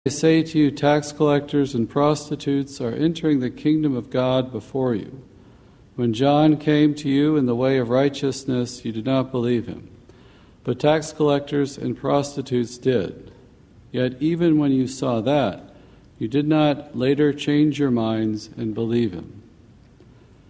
I say to you, tax collectors and prostitutes are entering the kingdom of God before you. When John came to you in the way of righteousness, you did not believe him, but tax collectors and prostitutes did. Yet even when you saw that, you did not later change your minds and believe him.